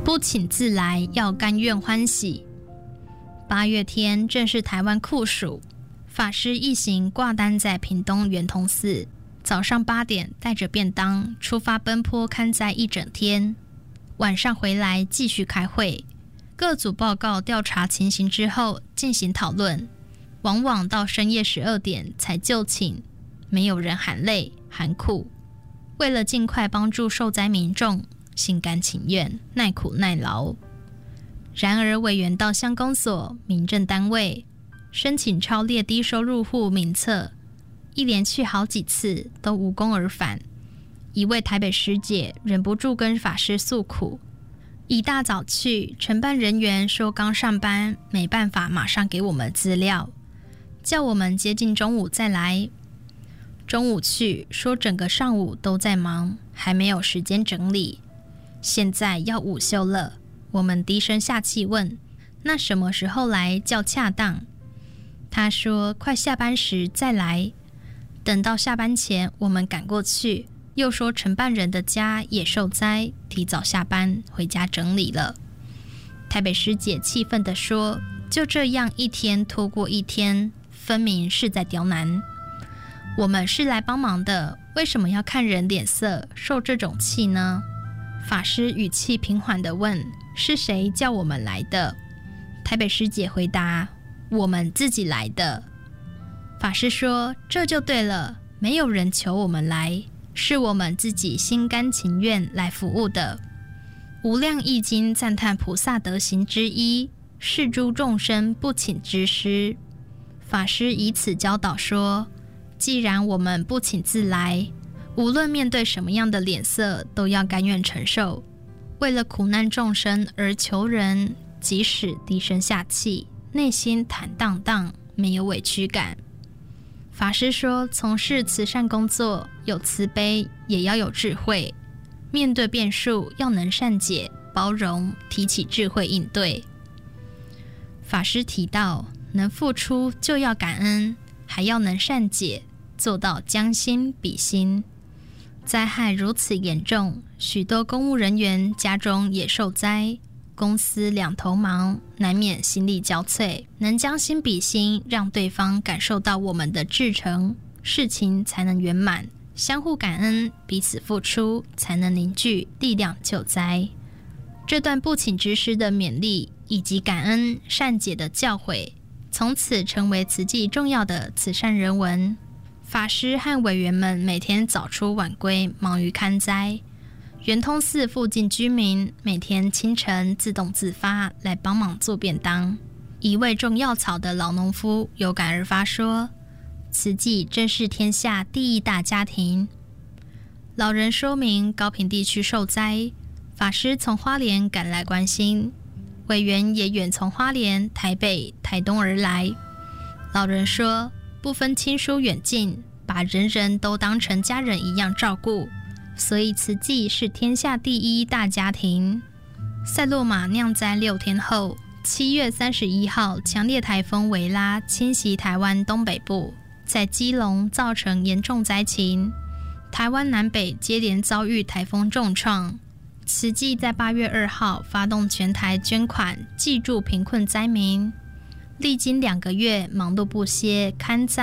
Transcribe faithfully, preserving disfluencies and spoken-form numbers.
不请自来，要甘愿欢喜。八月天正是台湾酷暑，法师一行挂单在屏东圆通寺，早上八点带着便当出发奔波看灾一整天，晚上回来继续开会，各组报告调查情形之后进行讨论，往往到深夜十二点才就寝，没有人喊累喊苦。为了尽快帮助受灾民众，心甘情愿，耐苦耐劳。然而委员到乡公所、民政单位申请超列低收入户名册，一连去好几次都无功而返。一位台北师姐忍不住跟法师诉苦，一大早去，承办人员说刚上班，没办法马上给我们资料，叫我们接近中午再来。中午去，说整个上午都在忙，还没有时间整理。现在要午休了，我们低声下气问，那什么时候来较恰当？他说快下班时再来。等到下班前我们赶过去，又说承办人的家也受灾，提早下班回家整理了。台北师姐气愤地说，就这样一天拖过一天，分明是在刁难。我们是来帮忙的，为什么要看人脸色受这种气呢？法师语气平缓地问，是谁叫我们来的？台北师姐回答，我们自己来的。法师说，这就对了，没有人求我们来，是我们自己心甘情愿来服务的。无量易经赞叹菩萨德行之一，是诸众生不请之师。法师以此教导说，既然我们不请自来，无论面对什么样的脸色，都要甘愿承受。为了苦难众生而求人，即使低声下气，内心坦荡荡，没有委屈感。法师说，从事慈善工作，有慈悲，也要有智慧。面对变数，要能善解、包容，提起智慧应对。法师提到，能付出就要感恩，还要能善解，做到将心比心。灾害如此严重，许多公务人员家中也受灾，公司两头忙，难免心力交瘁。能将心比心，让对方感受到我们的至诚，事情才能圆满。相互感恩，彼此付出，才能凝聚力量救灾。这段不请之师的勉励，以及感恩善解的教诲，从此成为慈济重要的慈善人文。法师和委员们每天早出晚归，忙于看灾。圆通寺附近居民每天清晨自动自发来帮忙做便当。一位种药草的老农夫有感而发说，慈济真是天下第一大家庭。老人说明高屏地区受灾，法师从花莲赶来关心，委员也远从花莲、台北、台东而来。老人说，不分亲疏远近，把人人都当成家人一样照顾，所以慈济是天下第一大家庭。塞洛马酿灾六天后，七月三十一号，强烈台风维拉侵袭台湾东北部，在基隆造成严重灾情，台湾南北接连遭遇台风重创。慈济在八月二号发动全台捐款，济助贫困灾民，历经两个月忙碌不歇，看灾